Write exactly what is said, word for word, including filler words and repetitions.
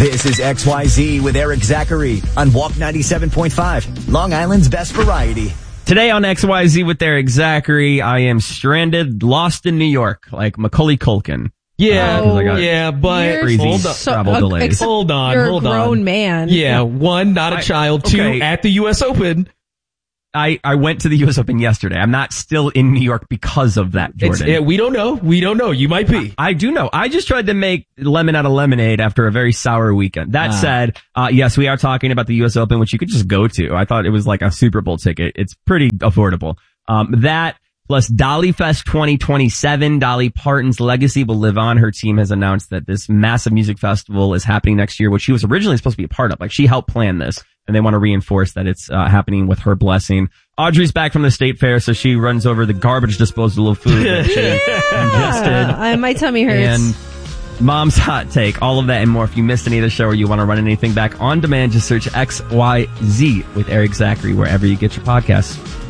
This is X Y Z with Eric Zachary on Walk ninety-seven point five, Long Island's best variety. Today on X Y Z with Eric Zachary, I am stranded, lost in New York, like Macaulay Culkin. Yeah, uh, yeah, but crazy hold on. So, travel uh, delays. Hold on, you're hold a grown on. man. Yeah, one, not a I, child. okay. Two, at the U S Open. I, I went to the U S Open yesterday. I'm not still in New York because of that, Jordan. It's, it, we don't know. We don't know. You might be. I, I do know. I just tried to make lemon out of lemonade after a very sour weekend. That ah. said, uh, yes, we are talking about the U S Open, which you could just go to. I thought it was like a Super Bowl ticket. It's pretty affordable. Um, that plus Dolly Fest twenty twenty-seven, Dolly Parton's legacy will live on. Her team has announced that this massive music festival is happening next year, which she was originally supposed to be a part of. Like, she helped plan this, and they want to reinforce that it's uh, happening with her blessing. Audrey's back from the state fair, so she runs over the garbage disposal of food that she ingested. Uh, my tummy hurts. And Mom's Hot Take, all of that and more. If you missed any of the show or you want to run anything back on demand, just search X Y Z with Eric Zachary wherever you get your podcasts.